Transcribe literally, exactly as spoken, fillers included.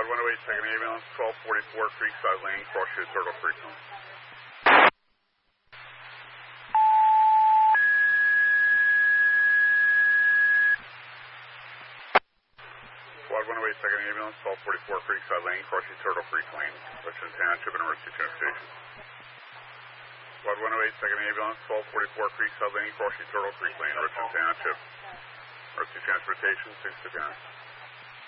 Squad one oh eight, second ambulance, twelve forty-four Creekside Lane, cross your Turtle Creek. Squad one oh eight, second ambulance, twelve forty-four Creekside Lane, cross your Turtle Creek Lane, Richmond Township and Emergency Transportation. Squad one oh eight, second ambulance, twelve forty-four Creekside Lane, cross your Turtle Creek Lane, Richmond Township, Emergency Transportation, six to